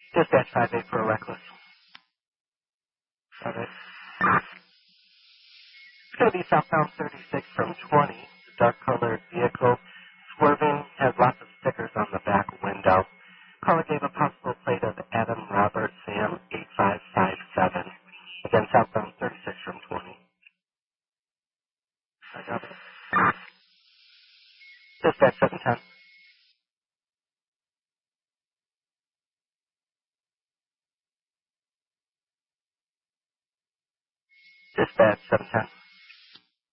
Dispatch 5-8 for a reckless. 5-8. It's going to be southbound 36 from 20. The dark-colored vehicle swerving has lots of stickers on the back window. Caller gave a possible plate of Adam Robert Sam 8557. Again, southbound 36 from 20. I got it. Dispatch 710. Dispatch 710.